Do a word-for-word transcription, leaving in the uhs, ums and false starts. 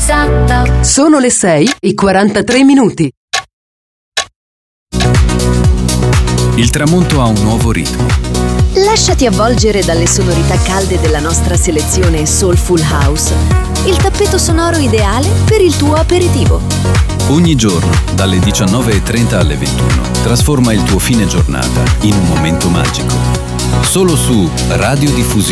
esatta. Sono le sei e quarantatré minuti. Il tramonto ha un nuovo ritmo. Lasciati avvolgere dalle sonorità calde della nostra selezione Soulful House. Il tappeto sonoro ideale per il tuo aperitivo. Ogni giorno, dalle diciannove e trenta alle ventuno, trasforma il tuo fine giornata in un momento magico. Solo su Radio Diffusione.